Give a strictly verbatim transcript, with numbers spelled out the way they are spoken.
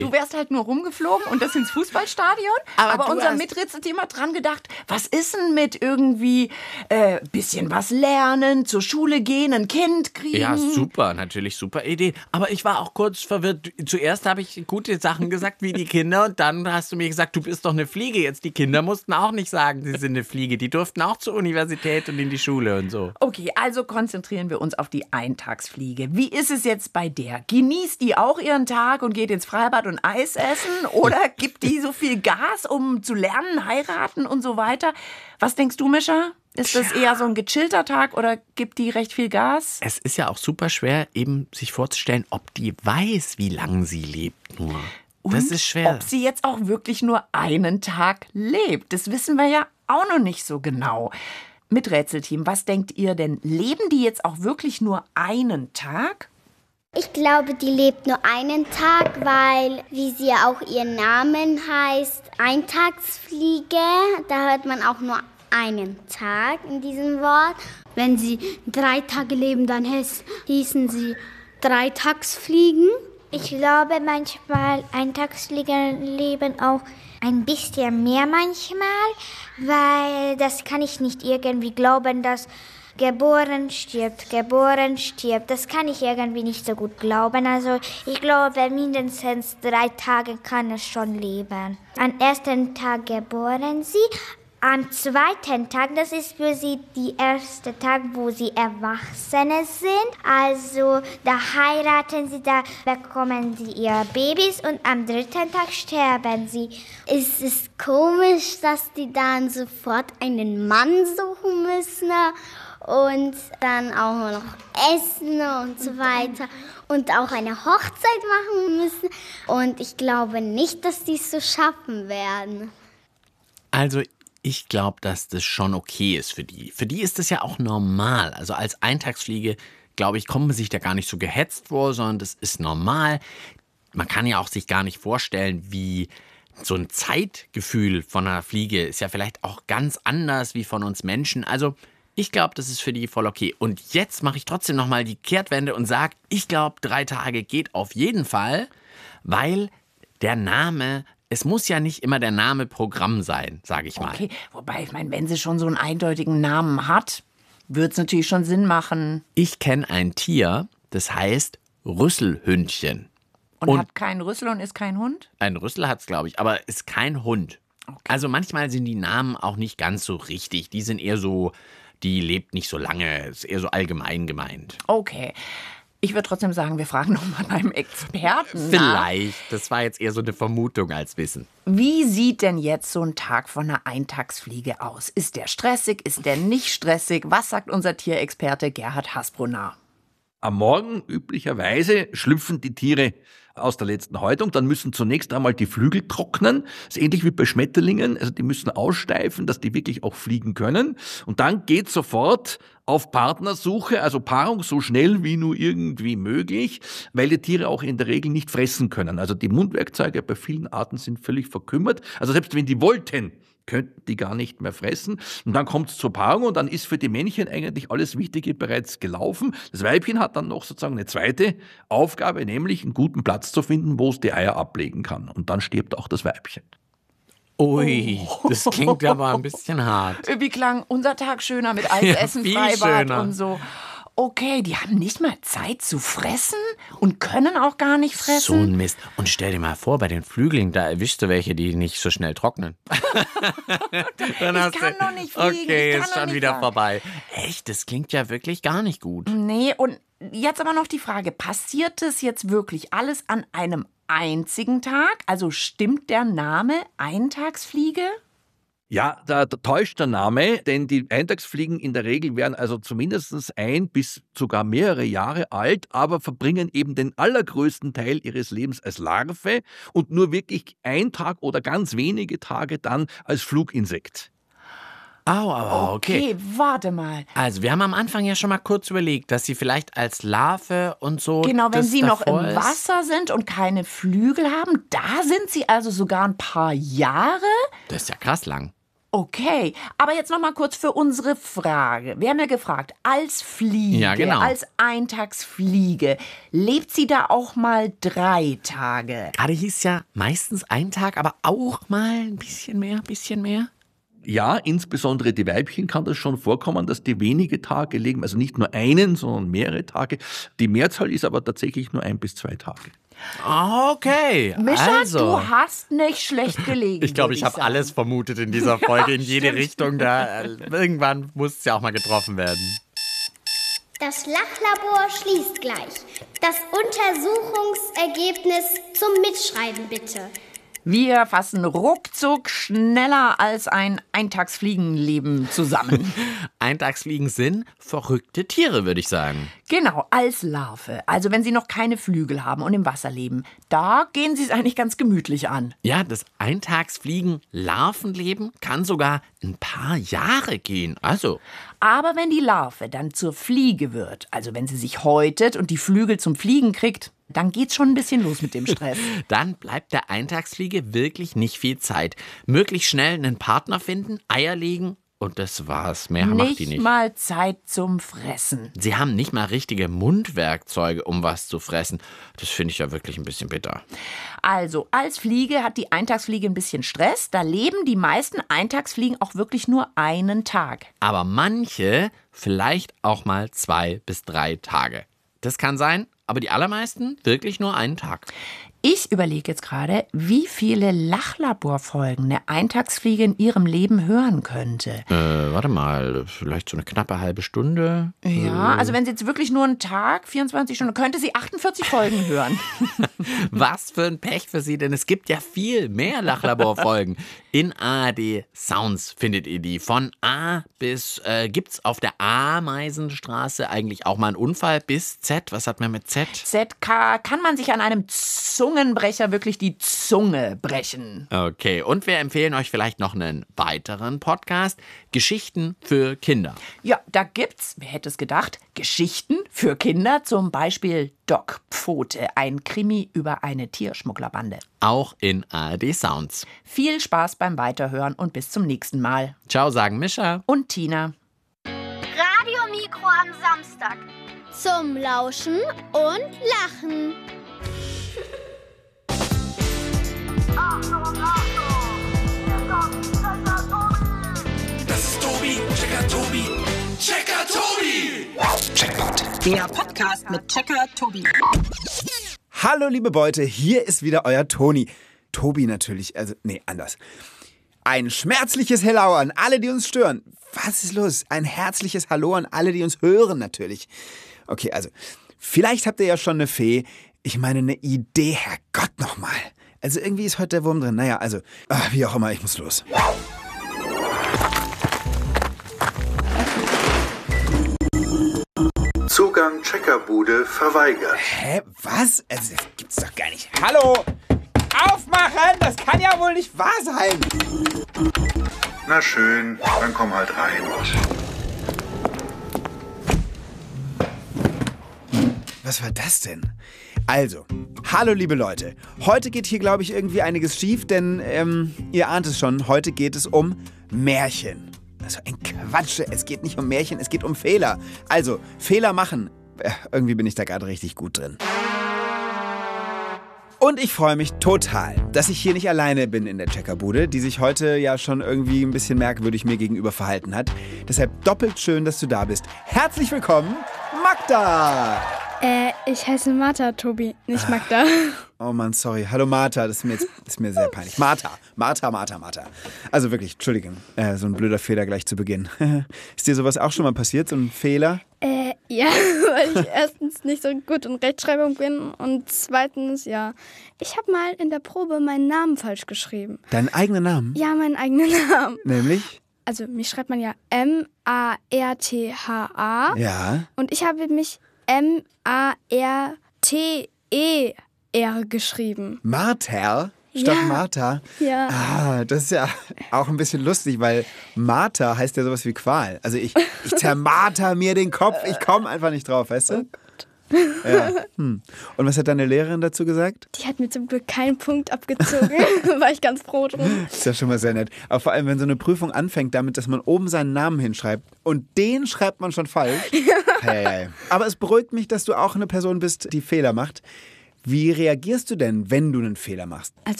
Du wärst halt nur rumgeflogen und das ins Fußballstadion. Aber, aber unser Miträtselteam hat dran gedacht, was ist denn mit irgendwie äh, bisschen was lernen, zur Schule gehen, ein Kind kriegen? Ja, super, natürlich super Idee. Aber ich war auch kurz verwirrt. Zuerst habe ich gute Sachen gesagt wie die Kinder und dann hast du mir gesagt, du bist doch eine Fliege. Jetzt die Kinder mussten auch nicht sagen, sie sind eine Fliege. Die durften auch zur Universität und in die Schule und so. Okay, also konzentrieren wir uns auf die Eintagsfliege. Wie ist es jetzt bei der? Genießt die auch ihren Tag und geht ins Freibad und Eis essen? Oder gibt die so viel Gas, um zu lernen, heiraten und so weiter? Was denkst du, Mischa? Ist das eher so ein gechillter Tag oder gibt die recht viel Gas? Es ist ja auch super schwer, eben sich vorzustellen, ob die weiß, wie lange sie lebt nur. Und das ist schwer. Ob sie jetzt auch wirklich nur einen Tag lebt, das wissen wir ja auch noch nicht so genau. Miträtselteam, was denkt ihr denn? Leben die jetzt auch wirklich nur einen Tag? Ich glaube, die lebt nur einen Tag, weil, wie sie ja auch ihren Namen heißt, Eintagsfliege, da hört man auch nur einen Tag in diesem Wort. Wenn sie drei Tage leben, dann hießen sie Dreitagsfliegen. Ich glaube, manchmal Eintagsfliegen leben auch ein bisschen mehr manchmal, weil das kann ich nicht irgendwie glauben, dass geboren stirbt, geboren stirbt. Das kann ich irgendwie nicht so gut glauben. Also ich glaube, mindestens drei Tage kann es schon leben. Am ersten Tag geboren sie, am zweiten Tag, das ist für sie der erste Tag, wo sie Erwachsene sind. Also da heiraten sie, da bekommen sie ihre Babys und am dritten Tag sterben sie. Es ist komisch, dass die dann sofort einen Mann suchen müssen und dann auch noch essen und so weiter und auch eine Hochzeit machen müssen. Und ich glaube nicht, dass die es so schaffen werden. Also ich glaube, dass das schon okay ist für die. Für die ist das ja auch normal. Also als Eintagsfliege, glaube ich, kommt man sich da gar nicht so gehetzt vor, sondern das ist normal. Man kann ja auch sich gar nicht vorstellen, wie so ein Zeitgefühl von einer Fliege ist ja vielleicht auch ganz anders wie von uns Menschen. Also ich glaube, das ist für die voll okay. Und jetzt mache ich trotzdem nochmal die Kehrtwende und sage, ich glaube, drei Tage geht auf jeden Fall, weil der Name, es muss ja nicht immer der Name Programm sein, sage ich mal. Okay, wobei, ich meine, wenn sie schon so einen eindeutigen Namen hat, wird es natürlich schon Sinn machen. Ich kenne ein Tier, das heißt Rüsselhündchen. Und, und hat keinen Rüssel und ist kein Hund? Ein Rüssel hat es, glaube ich, aber ist kein Hund. Okay. Also manchmal sind die Namen auch nicht ganz so richtig. Die sind eher so, die lebt nicht so lange, ist eher so allgemein gemeint. Okay. Ich würde trotzdem sagen, wir fragen nochmal beim Experten. Vielleicht. Das war jetzt eher so eine Vermutung als Wissen. Wie sieht denn jetzt so ein Tag von einer Eintagsfliege aus? Ist der stressig? Ist der nicht stressig? Was sagt unser Tierexperte Gerhard Hasbrunar? Am Morgen üblicherweise schlüpfen die Tiere aus der letzten Häutung. Dann müssen zunächst einmal die Flügel trocknen. Das ist ähnlich wie bei Schmetterlingen. Also die müssen aussteifen, dass die wirklich auch fliegen können. Und dann geht sofort auf Partnersuche, also Paarung so schnell wie nur irgendwie möglich, weil die Tiere auch in der Regel nicht fressen können. Also die Mundwerkzeuge bei vielen Arten sind völlig verkümmert. Also selbst wenn die wollten, könnten die gar nicht mehr fressen. Und dann kommt es zur Paarung und dann ist für die Männchen eigentlich alles Wichtige bereits gelaufen. Das Weibchen hat dann noch sozusagen eine zweite Aufgabe, nämlich einen guten Platz zu finden, wo es die Eier ablegen kann. Und dann stirbt auch das Weibchen. Ui, das klingt aber ein bisschen hart. Wie klang unser Tag schöner mit Eisessen, ja, Freibad schöner. Und so. Okay, die haben nicht mal Zeit zu fressen und können auch gar nicht fressen. So ein Mist. Und stell dir mal vor, bei den Flügeln, da erwischst du welche, die nicht so schnell trocknen. Dann ich kann noch nicht fliegen. Okay, ist schon wieder fahren. Vorbei. Echt, das klingt ja wirklich gar nicht gut. Nee, und jetzt aber noch die Frage, passiert das jetzt wirklich alles an einem einzigen Tag? Also stimmt der Name Eintagsfliege? Ja, da, da täuscht der Name, denn die Eintagsfliegen in der Regel werden also zumindest ein bis sogar mehrere Jahre alt, aber verbringen eben den allergrößten Teil ihres Lebens als Larve und nur wirklich ein Tag oder ganz wenige Tage dann als Fluginsekt. Au, aber okay. Okay, warte mal. Also wir haben am Anfang ja schon mal kurz überlegt, dass sie vielleicht als Larve und so. Genau, wenn sie noch im ist. Wasser sind und keine Flügel haben, da sind sie also sogar ein paar Jahre. Das ist ja krass lang. Okay, aber jetzt noch mal kurz für unsere Frage. Wir haben ja gefragt, als Fliege, Ja, genau. als Eintagsfliege, lebt sie da auch mal drei Tage? Gerade hieß ja meistens ein Tag, aber auch mal ein bisschen mehr, ein bisschen mehr. Ja, insbesondere die Weibchen kann das schon vorkommen, dass die wenige Tage leben, also nicht nur einen, sondern mehrere Tage. Die Mehrzahl ist aber tatsächlich nur ein bis zwei Tage. Okay, Mischa, also. du hast nicht schlecht gelegen. Ich glaube, würd ich habe sagen. alles vermutet in dieser Folge, in jede Richtung. Da, äh, irgendwann muss es ja auch mal getroffen werden. Das Lachlabor schließt gleich. Das Untersuchungsergebnis zum Mitschreiben bitte. Wir fassen ruckzuck schneller als ein Eintagsfliegenleben zusammen. Eintagsfliegen sind verrückte Tiere, würde ich sagen. Genau, als Larve. Also wenn sie noch keine Flügel haben und im Wasser leben, da gehen sie es eigentlich ganz gemütlich an. Ja, das Eintagsfliegen-Larvenleben kann sogar ein paar Jahre gehen. Also, Aber wenn die Larve dann zur Fliege wird, also wenn sie sich häutet und die Flügel zum Fliegen kriegt, dann geht's schon ein bisschen los mit dem Stress. dann bleibt der Eintagsfliege wirklich nicht viel Zeit. Möglichst schnell einen Partner finden, Eier legen und das war's. Mehr macht die Nicht nicht. mal Zeit zum Fressen. Sie haben nicht mal richtige Mundwerkzeuge, um was zu fressen. Das finde ich ja wirklich ein bisschen bitter. Also, als Fliege hat die Eintagsfliege ein bisschen Stress. Da leben die meisten Eintagsfliegen auch wirklich nur einen Tag. Aber manche vielleicht auch mal zwei bis drei Tage. Das kann sein, aber die allermeisten wirklich nur einen Tag. Ich überlege jetzt gerade, wie viele Lachlaborfolgen eine Eintagsfliege in ihrem Leben hören könnte. Äh, warte mal, vielleicht so eine knappe halbe Stunde. Ja, also wenn sie jetzt wirklich nur einen Tag, vierundzwanzig Stunden, könnte sie achtundvierzig Folgen hören. Was für ein Pech für Sie, denn es gibt ja viel mehr Lachlaborfolgen. In A R D Sounds findet ihr die. Von A bis, äh, gibt's auf der Ameisenstraße eigentlich auch mal einen Unfall bis Z? Was hat man mit Z? Z K kann man sich an einem Zungenbrecher wirklich die Zunge brechen. Okay, und wir empfehlen euch vielleicht noch einen weiteren Podcast. Geschichten für Kinder. Ja, da gibt's, wer hätte es gedacht, Geschichten für Kinder, zum Beispiel Doc Pfote, ein Krimi über eine Tierschmugglerbande. Auch in A R D Sounds. Viel Spaß beim Weiterhören und bis zum nächsten Mal. Ciao, sagen Mischa. Und Tina. Radiomikro am Samstag. Zum Lauschen und Lachen. Das ist Tobi, Checker Tobi, Checker Tobi. Checkpot. Der Podcast mit Checker Tobi. Hallo liebe Beute, hier ist wieder euer Toni. Tobi natürlich, also nee, anders. Ein schmerzliches Hello an alle, die uns stören. Was ist los? Ein herzliches Hallo an alle, die uns hören natürlich. Okay, also, vielleicht habt ihr ja schon eine Fee. Ich meine, eine Idee, Herrgott nochmal. Also irgendwie ist heute der Wurm drin. Naja, also, ach, wie auch immer, ich muss los. Zugang Checkerbude verweigert. Hä, was? Also, das gibt's doch gar nicht. Hallo! Aufmachen! Das kann ja wohl nicht wahr sein! Na schön, dann komm halt rein. Was war das denn? Also, hallo liebe Leute. Heute geht hier, glaube ich, irgendwie einiges schief, denn ähm, ihr ahnt es schon, heute geht es um Märchen. Also ein Quatsch, es geht nicht um Märchen, es geht um Fehler. Also, Fehler machen. Äh, irgendwie bin ich da gerade richtig gut drin. Und ich freue mich total, dass ich hier nicht alleine bin in der Checkerbude, die sich heute ja schon irgendwie ein bisschen merkwürdig mir gegenüber verhalten hat. Deshalb doppelt schön, dass du da bist. Herzlich willkommen, Magda! Äh, ich heiße Martha, Tobi, nicht Magda. Oh Mann, sorry. Hallo Martha, das ist mir, jetzt, das ist mir sehr peinlich. Martha, Martha, Martha, Martha. Also wirklich, Entschuldigung, äh, so ein blöder Fehler gleich zu Beginn. Ist dir sowas auch schon mal passiert, so ein Fehler? Äh, ja, weil ich erstens nicht so gut in Rechtschreibung bin und zweitens, ja, ich habe mal in der Probe meinen Namen falsch geschrieben. Deinen eigenen Namen? Ja, meinen eigenen Namen. Nämlich? Also, mich schreibt man ja M A R T H A. Ja. Und ich habe mich M A R T E R geschrieben. Martha statt Ja. Martha? Ja. Ah, das ist ja auch ein bisschen lustig, weil Martha heißt ja sowas wie Qual. Also ich, ich zermarter mir den Kopf, ich komme einfach nicht drauf, weißt du? Ja. Hm. Und was hat deine Lehrerin dazu gesagt? Die hat mir zum Glück keinen Punkt abgezogen. War ich ganz froh drum. Ist ja schon mal sehr nett. Aber vor allem, wenn so eine Prüfung anfängt damit, dass man oben seinen Namen hinschreibt und den schreibt man schon falsch. Hey, hey. Aber es beruhigt mich, dass du auch eine Person bist, die Fehler macht. Wie reagierst du denn, wenn du einen Fehler machst? Also